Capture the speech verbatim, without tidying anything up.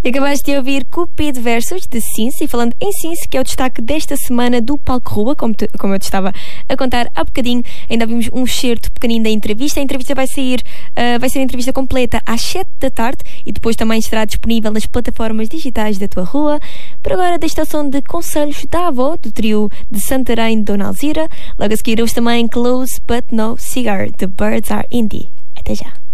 E acabaste de ouvir Cupid versus de Cincy, falando em Cincy, que é o destaque desta semana do Palco Rua, como, te, como eu te estava a contar há bocadinho. Ainda vimos um excerto pequenino da entrevista. A entrevista vai sair, uh, vai ser a entrevista completa às sete da tarde e depois também estará disponível nas plataformas digitais da tua rua. Por agora, desta ação de Conselhos da Avó, do trio de Santarém, Dona Alzira. Logo a seguir, hoje também Close But No Cigar, The Birds Are Indie. Até já.